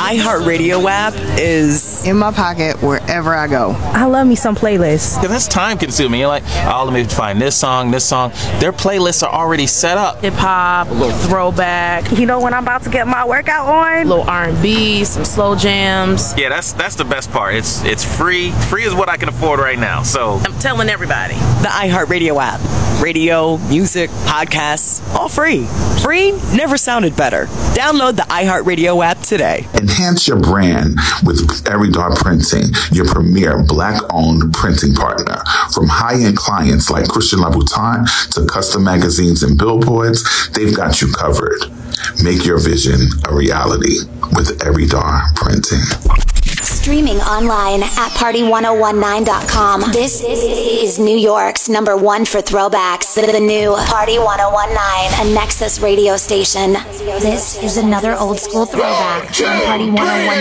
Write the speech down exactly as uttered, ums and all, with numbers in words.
iHeartRadio app is in my pocket wherever I go. I love me some playlists. Because that's time consuming. You're like, oh, let me find this song, this song. Their playlists are already set up. Hip hop, a little throwback. You know when I'm about to get my workout on? A little R and B, some slow jams. Yeah, that's that's the best part. It's it's free. Free is what I can afford right now. So I'm telling everybody. the iHeartRadio app. Radio, music, podcasts, all free. Free never sounded better. Download the iHeartRadio app today. Enhance your brand with Eridar Printing, your premier black-owned printing partner. From high-end clients like Christian Louboutin to custom magazines and billboards, they've got you covered. Make your vision a reality with Eridar Printing. Streaming online at party one oh one nine dot com. This is New York's number one for throwbacks. The new Party one oh one nine, a Nexus radio station. This is another old school throwback on Party one oh one.